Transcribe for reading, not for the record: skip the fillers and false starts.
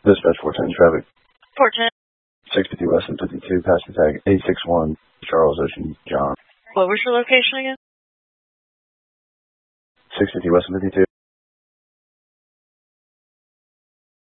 Dispatch 410 traffic. 410. 650 West and 52, passenger tag 861, Charles Ocean John. What was your location again? 650 West and 52.